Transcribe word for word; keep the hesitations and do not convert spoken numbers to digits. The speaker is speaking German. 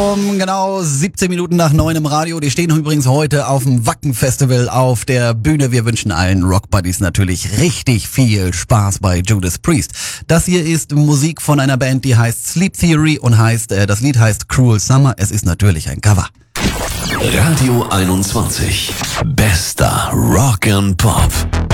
um genau siebzehn Minuten nach neun im Radio. Die stehen übrigens heute auf dem Wacken Festival auf der Bühne. Wir wünschen allen Rock Buddies natürlich richtig viel Spaß bei Judas Priest. Das hier ist Musik von einer Band, die heißt Sleep Theory und heißt, äh, das Lied heißt Cruel Summer. Es ist natürlich ein Cover. Radio einundzwanzig. Bester Rock and Pop.